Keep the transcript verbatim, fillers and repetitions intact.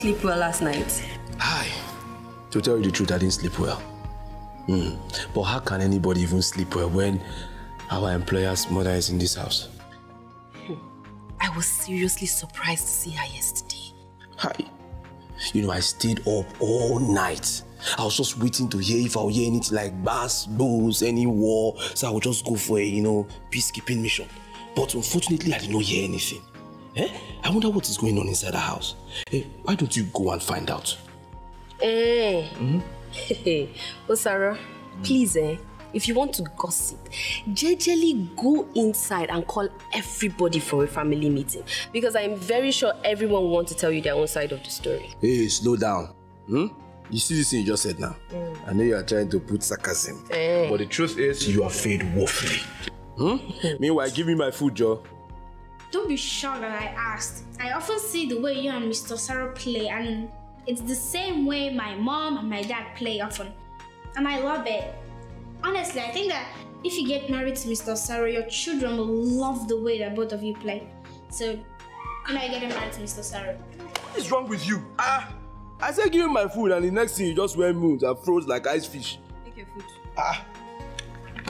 Sleep well last night? Hi. To tell you the truth, I didn't sleep well. Mm. But how can anybody even sleep well when our employer's mother is in this house? I was seriously surprised to see her yesterday. Hi. You know, I stayed up all night. I was just waiting to hear if I'll hear anything like bass, bulls, any war. So I would just go for a, you know, peacekeeping mission. But unfortunately, I did not hear anything. Eh? I wonder what is going on inside the house. Eh, why don't you go and find out? Eh. Mm-hmm. Hey, oh, Sarah, please, eh, if you want to gossip, jejely go inside and call everybody for a family meeting. Because I'm very sure everyone will want to tell you their own side of the story. Hey, slow down. Hmm? You see this thing you just said now? Mm. I know you are trying to put sarcasm. Eh. But the truth is, you are failed woefully. Hmm? Meanwhile, give me my food, Joe. Don't be shocked that I asked. I often see the way you and Mister Sarah play, and it's the same way my mom and my dad play often. And I love it. Honestly, I think that if you get married to Mister Sarah, your children will love the way that both of you play. So, when are you getting married to Mister Sarah? What is wrong with you? Ah! I said give me my food, and the next thing you just went moons and froze like ice fish. Take your food. Ah!